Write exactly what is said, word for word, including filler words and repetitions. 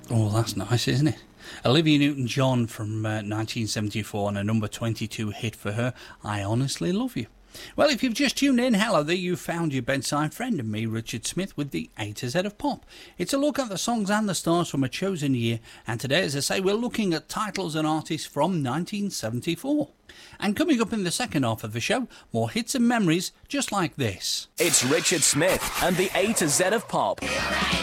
Oh, that's nice, isn't it? Olivia Newton-John from uh, nineteen seventy-four and a number twenty-two hit for her, I Honestly Love You. Well, if you've just tuned in, hello there, you found your bedside friend and me, Richard Smith, with the A to Z of pop. It's a look at the songs and the stars from a chosen year, and today, as I say, we're looking at titles and artists from nineteen seventy-four. And coming up in the second half of the show, more hits and memories just like this. It's Richard Smith and the A to Z of pop.